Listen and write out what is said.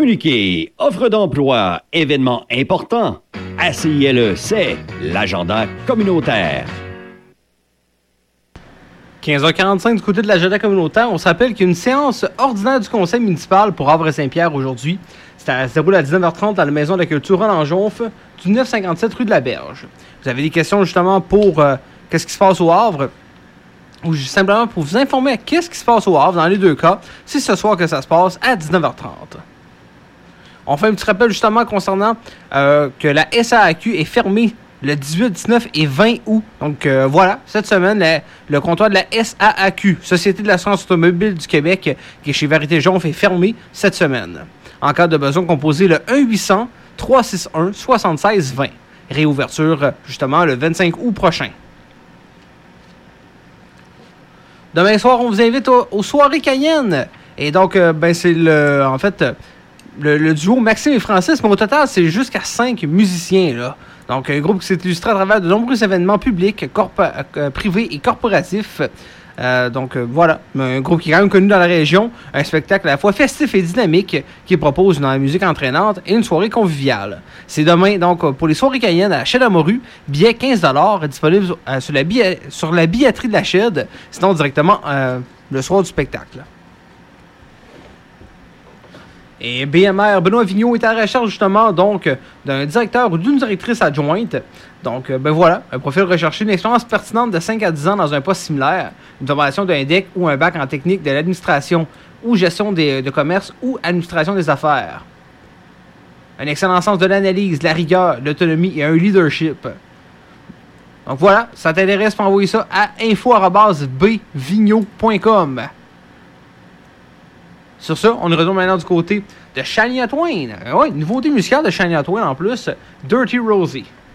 Communiquer, offre d'emploi, événements importants. ACILE, c'est l'agenda communautaire. 15h45 du côté de l'agenda communautaire. On se rappelle qu'il y a une séance ordinaire du conseil municipal pour Havre-Saint-Pierre aujourd'hui. Ça se déroule à 19h30 dans la maison de la culture Roland Jonf, du 957 rue de la Berge. Vous avez des questions justement pour qu'est-ce qui se passe au Havre, ou simplement pour vous informer à qu'est-ce qui se passe au Havre. Dans les deux cas, c'est ce soir que ça se passe à 19h30. On fait un petit rappel justement concernant que la SAAQ est fermée le 18, 19 et 20 août. Donc voilà, cette semaine, le comptoir de la SAAQ, Société de l'assurance automobile du Québec, qui est chez Vérité Jonf, est fermé cette semaine. En cas de besoin, composez le 1-800-361-7620. Réouverture justement le 25 août prochain. Demain soir, on vous invite aux soirées Cayenne. Et donc, c'est le duo Maxime et Francis, mais au total, c'est jusqu'à 5 musiciens, là. Donc, un groupe qui s'est illustré à travers de nombreux événements publics, privés et corporatifs. Voilà, un groupe qui est quand même connu dans la région. Un spectacle à la fois festif et dynamique qui propose une musique entraînante et une soirée conviviale. C'est demain, donc, pour les soirées Cayenne à Chedamorue. Billet 15$, disponible sur la billetterie de la Ched, sinon directement le soir du spectacle. Et BMR, Benoît Vigneault, est à la recherche justement donc d'un directeur ou d'une directrice adjointe. Donc, voilà, un profil recherché, une expérience pertinente de 5 à 10 ans dans un poste similaire, une formation d'un DEC ou un bac en technique de l'administration ou gestion de commerce ou administration des affaires. Un excellent sens de l'analyse, de la rigueur, de l'autonomie et un leadership. Donc voilà, ça t'intéresse pour envoyer ça à info@bvigneault.com. Sur ça, on retourne maintenant du côté de Shania Twain. Ouais, nouveauté musicale de Shania Twain en plus, Dirty Rosie.